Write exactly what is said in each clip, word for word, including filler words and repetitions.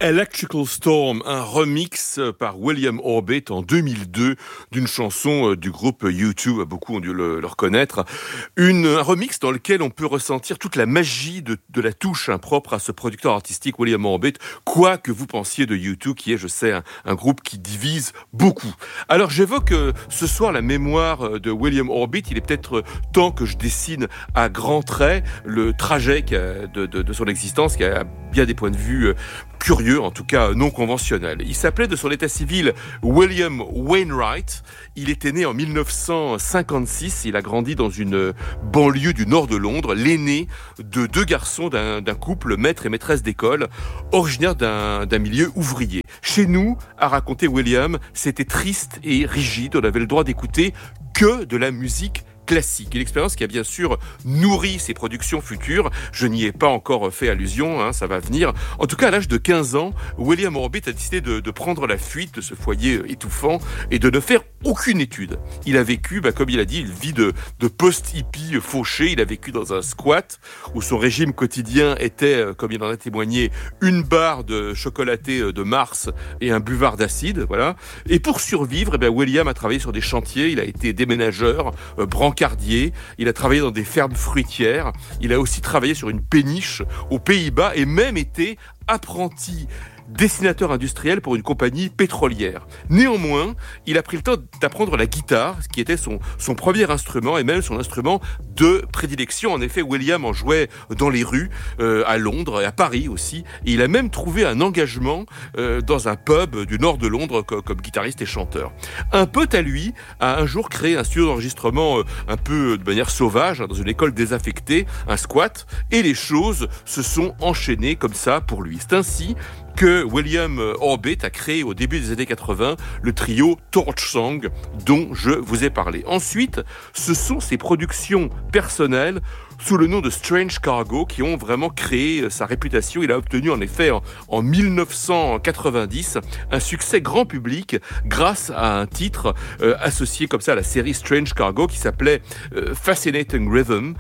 Electrical Storm, un remix par William Orbit en deux mille deux d'une chanson du groupe U deux, beaucoup ont dû le, le reconnaître. Une, un remix dans lequel on peut ressentir toute la magie de, de la touche impropre à ce producteur artistique William Orbit, quoi que vous pensiez de U deux, qui est, je sais, un, un groupe qui divise beaucoup. Alors j'évoque euh, ce soir la mémoire de William Orbit. Il est peut-être temps que je dessine à grands traits le trajet de, de, de son existence, qui a bien des points de vue euh, curieux, en tout cas non conventionnel. Il s'appelait de son état civil William Wainwright. Il était né en dix-neuf cent cinquante-six. Il a grandi dans une banlieue du nord de Londres, l'aîné de deux garçons d'un, d'un couple maître et maîtresse d'école, originaire d'un, d'un milieu ouvrier. Chez nous, a raconté William, c'était triste et rigide. On avait le droit d'écouter que de la musique classique. Une expérience qui a bien sûr nourri ses productions futures. Je n'y ai pas encore fait allusion, hein, ça va venir. En tout cas, à l'âge de quinze ans, William Orbit a décidé de, de prendre la fuite de ce foyer étouffant et de ne faire aucune étude. Il a vécu, bah, comme il a dit, une vie de, de post-hippie fauché. Il a vécu dans un squat où son régime quotidien était, comme il en a témoigné, une barre de chocolaté de Mars et un buvard d'acide. Voilà. Et pour survivre, eh bien, William a travaillé sur des chantiers. Il a été déménageur, euh, brancardier. Il a travaillé dans des fermes fruitières. Il a aussi travaillé sur une péniche aux Pays-Bas et même été apprenti dessinateur industriel pour une compagnie pétrolière. Néanmoins, il a pris le temps d'apprendre la guitare, ce qui était son, son premier instrument et même son instrument de prédilection. En effet, William en jouait dans les rues, euh, à Londres et à Paris aussi. Et il a même trouvé un engagement euh, dans un pub du nord de Londres comme, comme guitariste et chanteur. Un pote à lui a un jour créé un studio d'enregistrement euh, un peu de manière sauvage, hein, dans une école désaffectée, un squat, et les choses se sont enchaînées comme ça pour lui. C'est ainsi que William Orbit a créé au début des années quatre-vingts le trio Torch Song dont je vous ai parlé. Ensuite, ce sont ses productions personnelles sous le nom de Strange Cargo qui ont vraiment créé sa réputation. Il a obtenu en effet en, en dix-neuf cent quatre-vingt-dix un succès grand public grâce à un titre euh, associé comme ça à la série Strange Cargo qui s'appelait euh, Fascinating Rhythm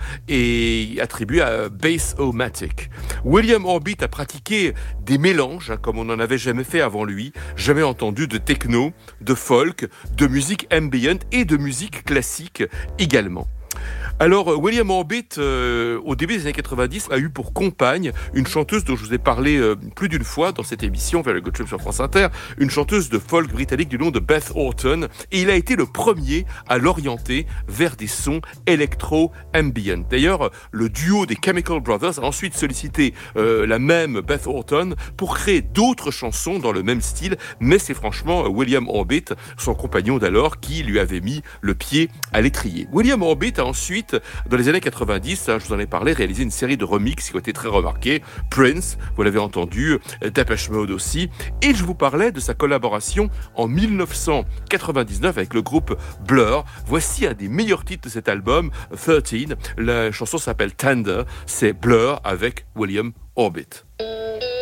et attribué à Bass-O-Matic. William Orbit a pratiqué des mélanges hein, comme on n'en avait jamais fait avant lui, jamais entendu de techno, de folk, de musique ambient et de musique classique également. Alors, William Orbit, euh, au début des années quatre-vingt-dix, a eu pour compagne une chanteuse dont je vous ai parlé euh, plus d'une fois dans cette émission, Very Good Trip sur France Inter, une chanteuse de folk britannique du nom de Beth Orton, et il a été le premier à l'orienter vers des sons électro-ambient. D'ailleurs, le duo des Chemical Brothers a ensuite sollicité euh, la même Beth Orton pour créer d'autres chansons dans le même style, mais c'est franchement William Orbit, son compagnon d'alors, qui lui avait mis le pied à l'étrier. William Orbit a ensuite, dans les années quatre-vingt-dix, hein, je vous en ai parlé, réalisé une série de remixes qui ont été très remarqués. Prince, vous l'avez entendu, Depeche Mode aussi. Et je vous parlais de sa collaboration en dix-neuf cent quatre-vingt-dix-neuf avec le groupe Blur. Voici un des meilleurs titres de cet album, treize. La chanson s'appelle Tender. C'est Blur avec William Orbit.